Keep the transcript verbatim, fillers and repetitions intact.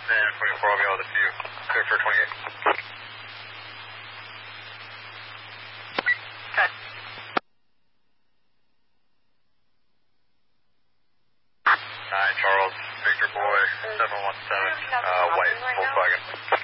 And twenty-four will be all with you. Clear for twenty-eight. Cut. nine Charles, Victor Boy, seven one seven, uh, white Volkswagen.